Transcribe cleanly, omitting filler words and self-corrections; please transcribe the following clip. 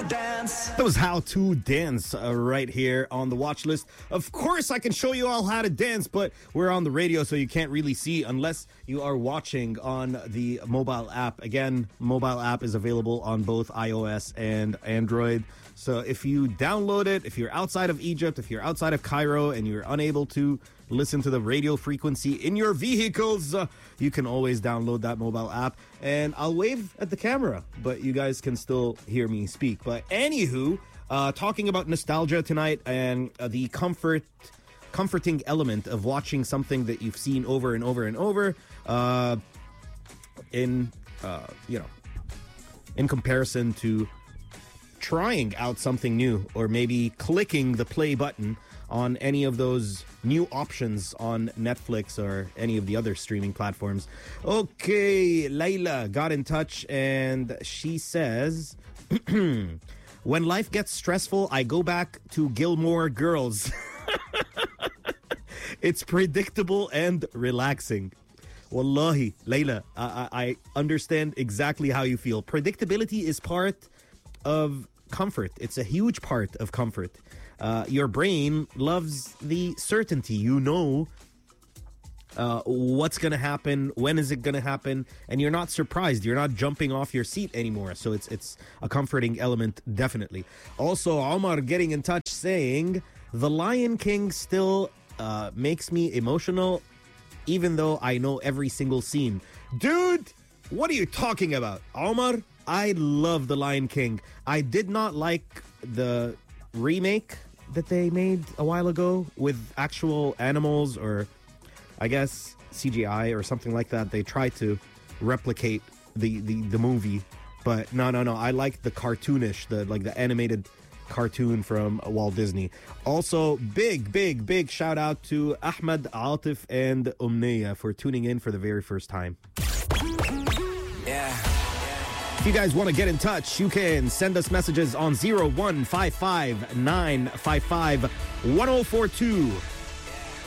That was How to Dance right here on the watch list. Of course, I can show you all how to dance, but we're on the radio, so you can't really see unless you are watching on the mobile app. Again, mobile app is available on both iOS and Android. So if you download it, if you're outside of Egypt, if you're outside of Cairo and you're unable to listen to the radio frequency in your vehicles, you can always download that mobile app. And I'll wave at the camera, but you guys can still hear me speak. But anywho, talking about nostalgia tonight and the comforting element of watching something that you've seen over and over and over in comparison to trying out something new, or maybe clicking the play button on any of those new options on Netflix or any of the other streaming platforms. Okay, Layla got in touch and she says, when life gets stressful, I go back to Gilmore Girls. It's predictable and relaxing. Wallahi, Layla, I understand exactly how you feel. Predictability is part of comfort. It's a huge part of comfort. Your brain loves the certainty. You know what's going to happen, when is it going to happen, and you're not surprised. You're not jumping off your seat anymore. So it's a comforting element, definitely. Also, Omar getting in touch saying, The Lion King still makes me emotional, even though I know every single scene. Dude, what are you talking about? Omar, I love The Lion King. I did not like the remake that they made a while ago with actual animals, or I guess CGI or something like that. They tried to replicate the movie, but no. I like the cartoonish, the animated cartoon from Walt Disney. Also, big shout out to Ahmed, Atif, and Umneya for tuning in for the very first time. Yeah. If you guys want to get in touch, you can send us messages on 01559551042.